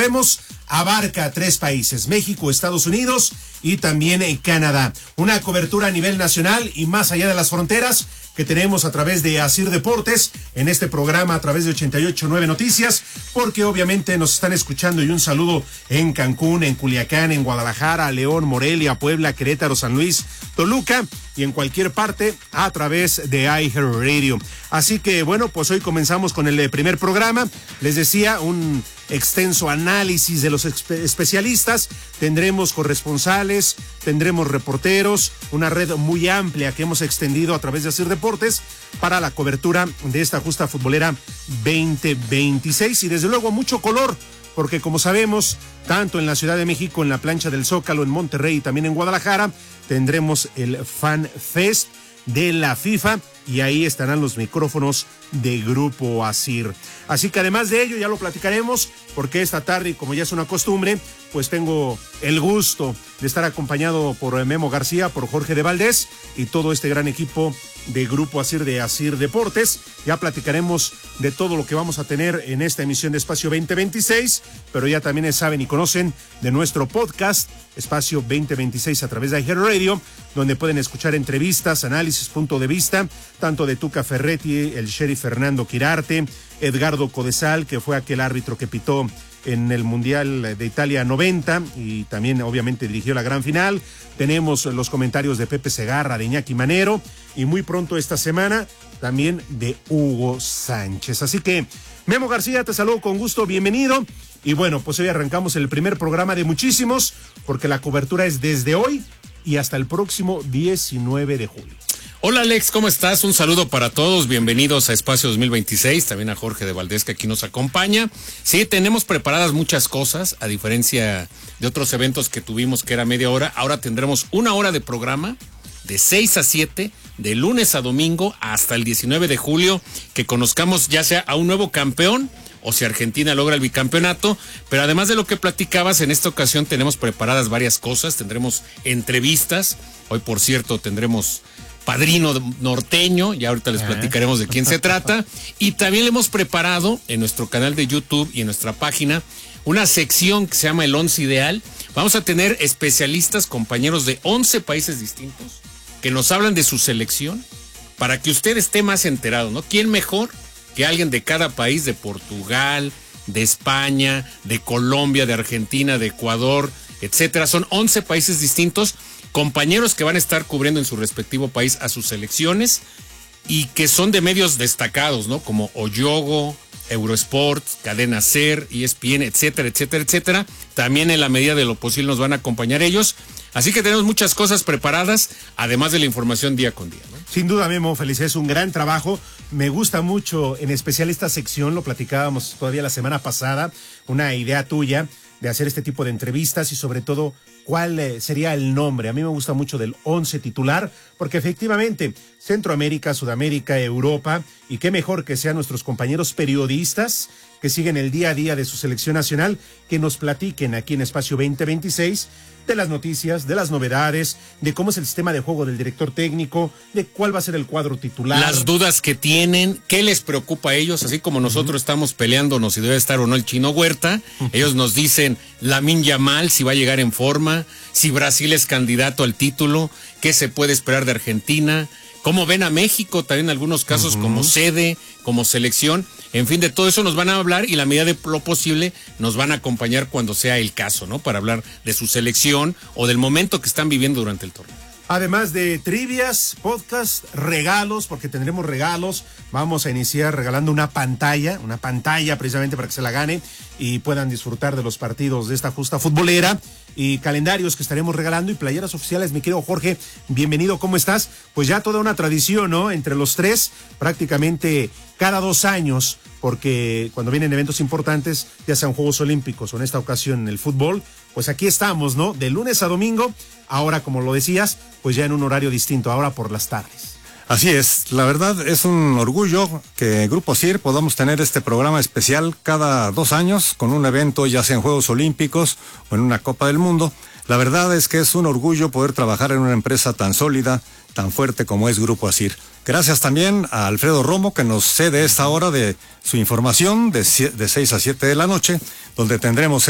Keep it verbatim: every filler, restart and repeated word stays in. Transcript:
sabemos, abarca tres países, México, Estados Unidos y también en Canadá. Una cobertura a nivel nacional y más allá de las fronteras que tenemos a través de Asir Deportes, en este programa a través de ochenta y ocho punto nueve Noticias, porque obviamente nos están escuchando, y un saludo en Cancún, en Culiacán, en Guadalajara, León, Morelia, Puebla, Querétaro, San Luis, Toluca y en cualquier parte a través de iHeartRadio. Así que bueno, pues hoy comenzamos con el primer programa. Les decía, un extenso análisis de los espe- especialistas, tendremos corresponsales, tendremos reporteros, una red muy amplia que hemos extendido a través de Asir Deportes para la cobertura de esta justa futbolera veinte veintiséis, y desde luego mucho color, porque como sabemos, tanto en la Ciudad de México, en la plancha del Zócalo, en Monterrey y también en Guadalajara, tendremos el Fan Fest de la FIFA, y ahí estarán los micrófonos de Grupo Asir. Así que además de ello, ya lo platicaremos, porque esta tarde, y como ya es una costumbre, pues tengo el gusto de estar acompañado por Memo García, por Jorge de Valdés y todo este gran equipo de Grupo Asir de Asir Deportes. Ya platicaremos de todo lo que vamos a tener en esta emisión de Espacio veinte veintiséis, pero ya también saben y conocen de nuestro podcast Espacio veinte veintiséis a través de iHeartRadio, donde pueden escuchar entrevistas, análisis, punto de vista, tanto de Tuca Ferretti, el sheriff Fernando Quirarte, Edgardo Codesal, que fue aquel árbitro que pitó en el Mundial de Italia noventa y también obviamente dirigió la gran final. Tenemos los comentarios de Pepe Segarra, de Iñaki Manero, y muy pronto esta semana también de Hugo Sánchez. Así que, Memo García, te saludo con gusto, bienvenido. Y bueno, pues hoy arrancamos el primer programa de muchísimos, porque la cobertura es desde hoy y hasta el próximo diecinueve de julio. Hola Alex, ¿cómo estás? Un saludo para todos, bienvenidos a Espacio dos mil veintiséis, también a Jorge de Valdés que aquí nos acompaña. Sí, tenemos preparadas muchas cosas, a diferencia de otros eventos que tuvimos que era media hora, ahora tendremos una hora de programa de seis a siete, de lunes a domingo hasta el diecinueve de julio, que conozcamos ya sea a un nuevo campeón o si Argentina logra el bicampeonato, pero además de lo que platicabas, en esta ocasión tenemos preparadas varias cosas, tendremos entrevistas, hoy por cierto tendremos padrino norteño, ya ahorita les platicaremos de quién se trata, y también le hemos preparado en nuestro canal de YouTube y en nuestra página una sección que se llama El Once Ideal. Vamos a tener especialistas, compañeros de once países distintos, que nos hablan de su selección, para que usted esté más enterado, ¿no? ¿Quién mejor que alguien de cada país, de Portugal, de España, de Colombia, de Argentina, de Ecuador, etcétera? Son once países distintos, compañeros que van a estar cubriendo en su respectivo país a sus selecciones y que son de medios destacados, ¿no? Como Oyogo, Eurosport, Cadena Ser, E S P N, etcétera, etcétera, etcétera. También en la medida de lo posible nos van a acompañar ellos. Así que tenemos muchas cosas preparadas, además de la información día con día, ¿no? Sin duda, Memo, felicidades, un gran trabajo. Me gusta mucho, en especial esta sección, lo platicábamos todavía la semana pasada, una idea tuya de hacer este tipo de entrevistas y sobre todo cuál eh, sería el nombre. A mí me gusta mucho del once titular, porque efectivamente Centroamérica, Sudamérica, Europa, y qué mejor que sean nuestros compañeros periodistas que siguen el día a día de su selección nacional, que nos platiquen aquí en Espacio veinte veintiséis de las noticias, de las novedades, de cómo es el sistema de juego del director técnico, de cuál va a ser el cuadro titular. Las dudas que tienen, qué les preocupa a ellos, así como nosotros uh-huh. estamos peleándonos si debe estar o no el Chino Huerta, uh-huh. ellos nos dicen Lamine Yamal si va a llegar en forma, si Brasil es candidato al título, qué se puede esperar de Argentina, cómo ven a México también en algunos casos uh-huh. como sede, como selección. En fin, de todo eso nos van a hablar y la medida de lo posible nos van a acompañar cuando sea el caso, ¿no? Para hablar de su selección o del momento que están viviendo durante el torneo. Además de trivias, podcast, regalos, porque tendremos regalos. Vamos a iniciar regalando una pantalla, una pantalla precisamente para que se la gane y puedan disfrutar de los partidos de esta justa futbolera, y calendarios que estaremos regalando y playeras oficiales. Mi querido Jorge, bienvenido, ¿cómo estás? Pues ya toda una tradición, ¿no? Entre los tres, prácticamente cada dos años, porque cuando vienen eventos importantes, ya sean Juegos Olímpicos o en esta ocasión el fútbol, pues aquí estamos, ¿no? De lunes a domingo, ahora como lo decías, pues ya en un horario distinto, ahora por las tardes. Así es, la verdad es un orgullo que Grupo Asir podamos tener este programa especial cada dos años con un evento, ya sea en Juegos Olímpicos o en una Copa del Mundo. La verdad es que es un orgullo poder trabajar en una empresa tan sólida, tan fuerte como es Grupo Asir. Gracias también a Alfredo Romo, que nos cede esta hora de su información de seis a siete de la noche, donde tendremos